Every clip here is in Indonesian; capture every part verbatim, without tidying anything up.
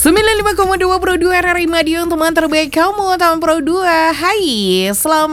sembilan puluh lima koma dua Pro dua R R I Madiun, teman terbaik kamu, teman Pro dua. Hai,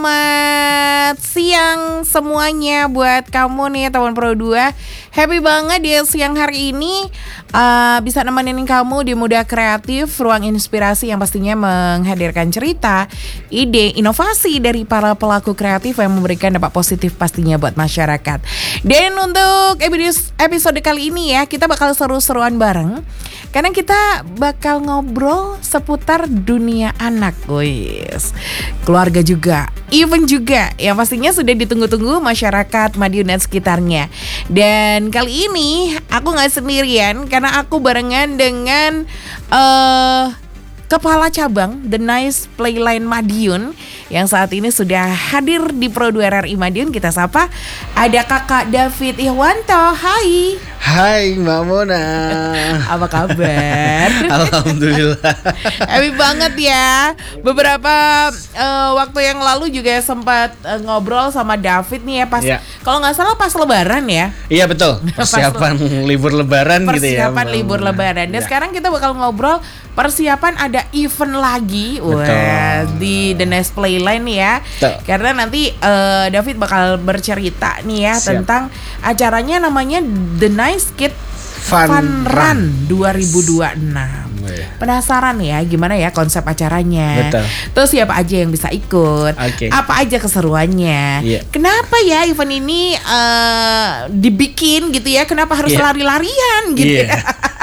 selamat siang semuanya buat kamu nih teman Pro dua. Happy banget di siang hari ini uh, bisa nemenin kamu di Muda Kreatif, ruang inspirasi yang pastinya menghadirkan cerita, ide, inovasi dari para pelaku kreatif yang memberikan dampak positif pastinya buat masyarakat. Dan untuk episode kali ini ya, kita bakal seru-seruan bareng karena kita bakal ngobrol seputar dunia anak, guys. Keluarga juga, event juga, yang pastinya sudah ditunggu-tunggu masyarakat Madiun dan sekitarnya. Dan kali ini aku gak sendirian karena aku barengan dengan uh, Kepala Cabang The Nice Playline Madiun yang saat ini sudah hadir di Pro dua R R I Madiun. Kita sapa, ada Kakak David Ihwanto. Hai. Hai Mbak Mona. Apa kabar? Alhamdulillah. Happy banget ya. Beberapa uh, waktu yang lalu juga sempat uh, ngobrol sama David nih ya pas ya. Kalau nggak salah pas Lebaran ya. Iya betul. Persiapan libur Lebaran gitu ya. Persiapan libur Lebaran. Dan ya. Sekarang kita bakal ngobrol persiapan ada event lagi. Wah, di The Nice Playline ya. Betul. Karena nanti uh, David bakal bercerita nih ya. Siap. Tentang acaranya namanya The Nice Kid Fun, Fun Run, Run dua ribu dua puluh enam. Penasaran ya gimana ya konsep acaranya? Betul. Terus siapa aja yang bisa ikut? Okay. Apa aja keseruannya? Yeah. Kenapa ya event ini uh, dibikin gitu ya? Kenapa harus yeah. lari-larian gitu? Yeah.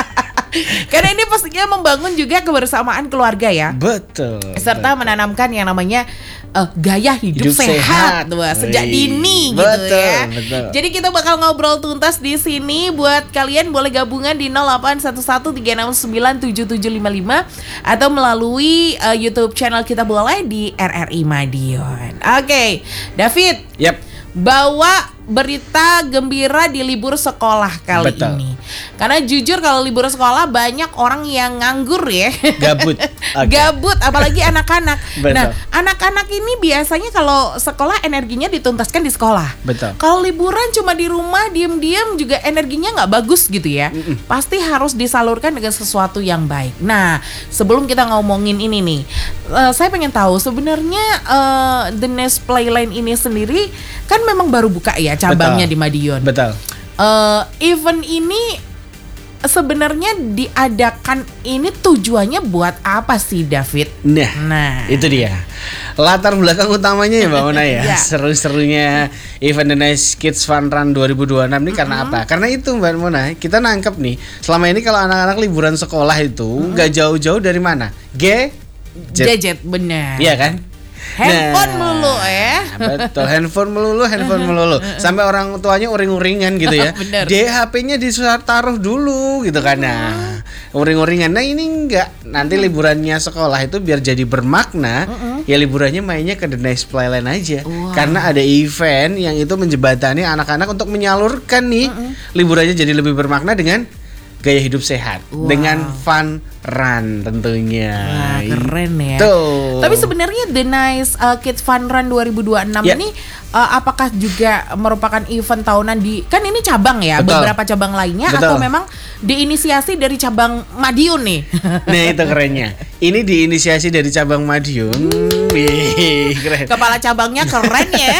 Karena ini pastinya membangun juga kebersamaan keluarga ya. Betul. Serta betul. menanamkan yang namanya uh, gaya hidup, hidup sehat, sehat. Wah, sejak dini betul, gitu ya. Betul. Jadi kita bakal ngobrol tuntas di sini. Buat kalian boleh gabungan di nol delapan satu satu tiga enam sembilan tujuh tujuh lima lima atau melalui uh, YouTube channel kita boleh di R R I Madiun. Oke, okay. David. Yep. Bawa berita gembira di libur sekolah kali Betul. ini. Karena jujur kalau libur sekolah banyak orang yang nganggur ya. Gabut. Okay. Gabut, apalagi anak-anak. Nah, anak-anak ini biasanya kalau sekolah energinya dituntaskan di sekolah. Betul. Kalau liburan cuma di rumah diem-diem juga energinya nggak bagus gitu ya. Mm-mm. Pasti harus disalurkan dengan sesuatu yang baik. Nah, sebelum kita ngomongin ini nih, uh, saya pengen tahu sebenarnya uh, The Nice Playline ini sendiri kan memang baru buka ya cabangnya Betul. di Madiun. Betul. Uh, event ini sebenarnya diadakan ini tujuannya buat apa sih, David? Nah, nah. itu dia. Latar belakang utamanya ya Mbak Mona ya. ya. Seru-serunya event The Nice Kids Fun Run dua ribu dua puluh enam ini mm-hmm. karena apa? Karena itu Mbak Mona, kita nangkep nih. Selama ini kalau anak-anak liburan sekolah itu nggak mm-hmm. jauh-jauh dari mana? G Gadget, benar. Iya kan? Handphone nah, melulu ya. Betul, handphone melulu, handphone melulu. Sampai orang tuanya uring-uringan gitu ya. D H P-nya ditaruh dulu gitu kan. Nah, uring-uringan. Nah, ini enggak. Nanti liburannya sekolah itu biar jadi bermakna, uh-uh. ya liburannya mainnya ke The Nice Playline aja. Wow. Karena ada event yang itu menjembatani anak-anak untuk menyalurkan nih uh-uh. liburannya jadi lebih bermakna dengan gaya hidup sehat, wow. dengan fun run tentunya. Wah, keren ya. Tuh. Tapi sebenarnya The Nice uh, Kids Fun Run dua ribu dua puluh enam yeah. ini uh, apakah juga merupakan event tahunan di, kan ini cabang ya, Betul. beberapa cabang lainnya Betul. atau memang diinisiasi dari cabang Madiun nih? Nah, itu kerennya. Ini diinisiasi dari cabang Madiun. Wih, keren. Kepala cabangnya keren ya.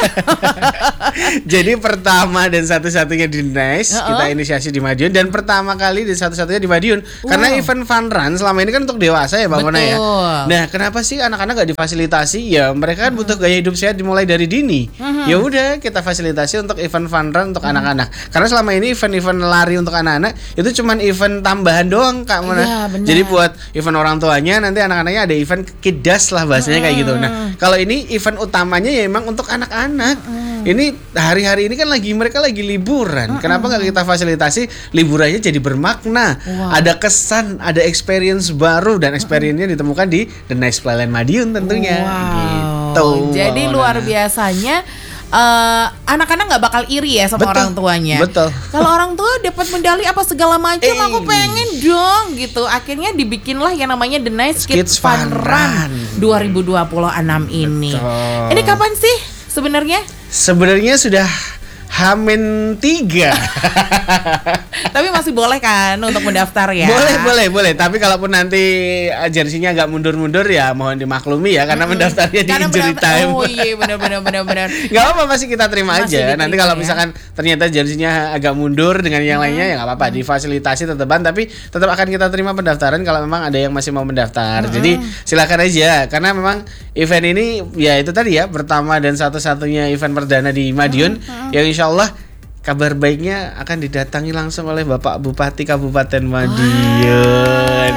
Jadi pertama dan satu-satunya di Nice, uh-uh. kita inisiasi di Madiun, dan pertama kali dan satu-satunya di Madiun. Wow. Karena event Fun Run selama ini kan untuk dewasa ya Bang Mona ya. Nah, kenapa sih anak-anak gak difasilitasi? Ya mereka kan uh-huh. butuh gaya hidup sehat dimulai dari dini. Uh-huh. Ya udah, kita fasilitasi untuk event Fun Run untuk uh-huh. anak-anak. Karena selama ini event-event lari untuk anak-anak itu cuman event tambahan doang Kak Mona. Ya, jadi buat event orang tuanya, nanti anak-anaknya ada event kidas lah bahasanya uh-huh. kayak gitu. Nah, kalau ini event utamanya ya emang untuk anak-anak. Uh-huh. Ini hari-hari ini kan lagi mereka lagi liburan. Uh-uh. Kenapa nggak kita fasilitasi liburannya jadi bermakna? Wow. Ada kesan, ada experience baru, dan experience-nya uh-uh. ditemukan di The Nice Playline Madiun tentunya. Wow. Gitu. Jadi wow. luar biasanya. Uh, anak-anak nggak bakal iri ya sama Betul. orang tuanya. Betul. Kalau orang tua dapat medali apa segala macam, eh. aku pengen dong gitu. Akhirnya dibikinlah yang namanya The Nice Kids, Kids Fun Run dua ribu dua puluh enam ini. Betul. Ini kapan sih sebenarnya? Sebenarnya sudah Hamin tiga. Tapi masih boleh kan untuk mendaftar ya? Boleh, boleh, boleh. Tapi kalaupun nanti jersinya agak mundur-mundur ya mohon dimaklumi ya karena mm-hmm. mendaftarnya di karena injury mendaftar, time. Oh iya benar benar benar benar. Gak apa-apa masih kita terima masih aja. Diterima, nanti kalau ya? Misalkan ternyata jersinya agak mundur dengan yang hmm. lainnya ya nggak apa-apa, difasilitasi tetepan tapi tetap akan kita terima pendaftaran kalau memang ada yang masih mau mendaftar. Hmm. Jadi silakan aja karena memang event ini ya itu tadi ya pertama dan satu-satunya event perdana di Madiun hmm. yang insya Allah kabar baiknya akan didatangi langsung oleh Bapak Bupati Kabupaten Madiun.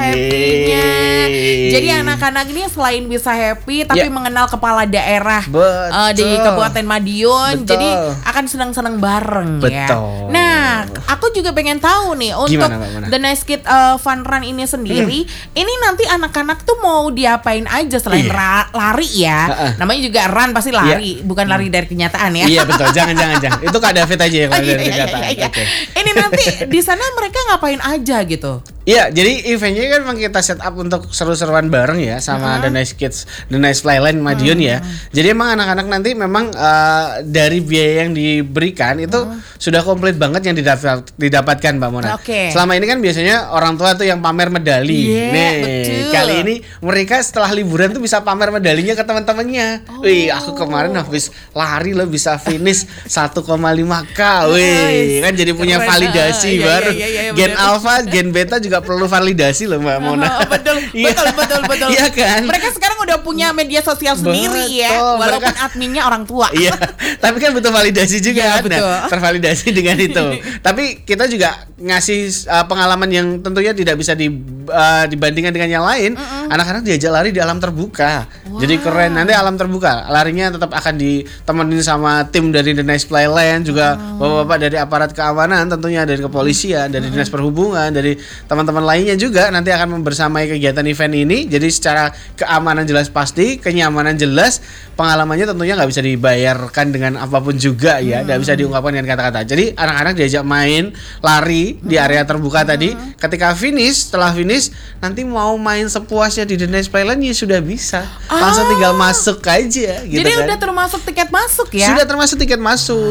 Jadi anak-anak ini selain bisa happy tapi ya. mengenal kepala daerah uh, di Kabupaten Madiun. Betul. Jadi akan senang-senang bareng. Betul. Ya. Nah, aku juga pengen tahu nih untuk Gimana, The Nice Kid uh, Fun Run ini sendiri, hmm. ini nanti anak-anak tuh mau diapain aja selain iya. ra- lari ya. Uh-uh. Namanya juga run pasti lari, iya. bukan lari dari kenyataan ya. Iya betul. Jangan jangan jangan. Itu Kak David aja yang lari dari iya, kenyataan. Iya, iya. Okay. Ini nanti di sana mereka ngapain aja gitu? Iya, jadi eventnya kan memang kita set up untuk seru-seruan bareng ya sama uh-huh. The Nice Kids, The Nice Playland Madiun uh-huh. ya. Jadi emang anak-anak nanti memang uh, dari biaya yang diberikan itu uh-huh. sudah komplit banget yang didapat, didapatkan Mbak Mona. Okay. Selama ini kan biasanya orang tua tuh yang pamer medali. Yeah, Nih, betul. kali ini mereka setelah liburan tuh bisa pamer medalinya ke teman-temannya. Oh. Wih, aku kemarin habis lari loh bisa finish satu koma lima K. Wih, kan jadi punya Keren. validasi uh, baru. Iya, iya, iya, Gen bener. Alpha, Gen Beta juga perlu validasi loh Mbak Mona. Oh, betul, betul, betul, betul. Iya kan? Mereka sekarang udah punya media sosial sendiri betul, ya, walaupun mereka, adminnya orang tua. Iya, tapi kan butuh validasi juga ya, kan. Nah, tervalidasi dengan itu. Tapi kita juga ngasih uh, pengalaman yang tentunya tidak bisa di, uh, dibandingkan dengan yang lain. Mm-mm. Anak-anak diajak lari di alam terbuka. Wow. Jadi keren. Nanti alam terbuka, larinya tetap akan ditemenin sama tim dari The Nice Playland juga, oh. bapak-bapak dari aparat keamanan, tentunya dari kepolisian, dari mm-hmm. dinas perhubungan, dari teman-teman lainnya juga nanti akan membersamai kegiatan event ini. Jadi secara keamanan jelas pasti, kenyamanan jelas, pengalamannya tentunya nggak bisa dibayarkan dengan apapun juga ya, nggak hmm. bisa diungkapkan dengan kata-kata. Jadi anak-anak diajak main lari hmm. di area terbuka hmm. tadi. Ketika finish, setelah finish nanti mau main sepuasnya di The Nice Playland ya sudah bisa, ah. langsung tinggal masuk aja. Gitu Jadi kan. udah termasuk tiket masuk ya? Sudah termasuk tiket masuk.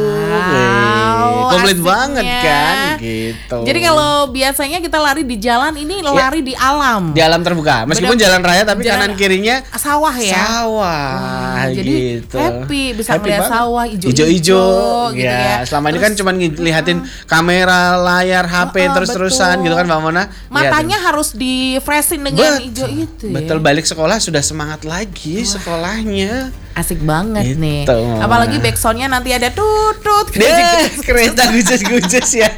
Wow, komplit banget kan, gitu. Jadi kalau biasanya kita lari di jalan, ini lari ya, di alam. Di alam terbuka. Meskipun Bener, jalan raya tapi jalan kanan kirinya sawah ya. Sawah. Wow, jadi gitu. happy bisa melihat sawah hijau-hijau gitu ya. ya. Selama ini kan cuma ngelihatin uh, kamera, layar, H P uh, uh, terus-terusan gitu kan Mbak Mona. Matanya lihatin. Harus di freshin dengan hijau itu ya. Betul, balik sekolah sudah semangat lagi. Wah. Sekolahnya. Asik banget gitu, nih. Mona. Apalagi backsoundnya nanti ada tutut. Deh, kereta guces-guces ya.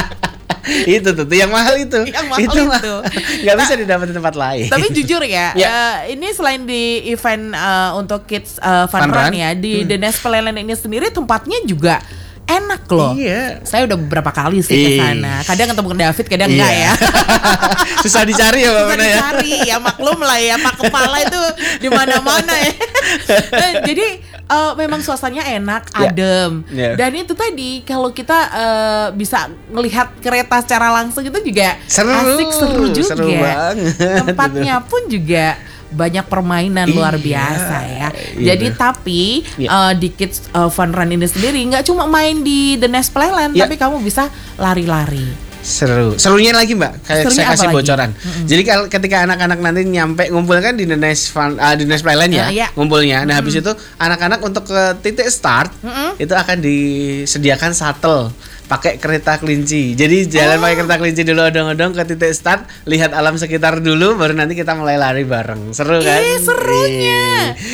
Itu tuh, tuh yang mahal itu. Yang mahal itu. itu. Nggak bisa didapat di tempat lain. Tapi jujur ya, ya. uh, ini selain di event uh, untuk kids uh, fun, fun run, run ya, di hmm. The Nice Playland ini sendiri tempatnya juga enak loh. Iya. Saya udah beberapa kali sih ke sana. Kadang ketemu David, kadang iya. enggak ya. Susah dicari ya Mbak Mona ya. Susah dicari ya, maklum lah ya, Pak Kepala itu di mana-mana ya. Jadi uh, memang suasananya enak, yeah. adem. Yeah. Dan itu tadi kalau kita uh, bisa ngelihat kereta secara langsung itu juga seru, asik, seru juga. Seru banget. Tempatnya pun juga banyak permainan iya, luar biasa ya. Iya. Jadi tapi iya. uh, di Kids uh, Fun Run ini sendiri nggak cuma main di The Nice Playland, iya. tapi kamu bisa lari-lari. Seru, serunya lagi Mbak, kayak Serunya saya kasih lagi? bocoran. Mm-hmm. Jadi kalau ketika anak-anak nanti nyampe ngumpul kan di The Nice Fun, uh, The Nice Playland ya, uh, iya. ngumpulnya. Nah mm-hmm. habis itu anak-anak untuk ke titik start mm-hmm. itu akan disediakan shuttle pakai kereta kelinci. Jadi jalan oh. pakai kereta kelinci dulu odong-odong ke titik start, lihat alam sekitar dulu, baru nanti kita mulai lari bareng. Seru kan? Ih, serunya.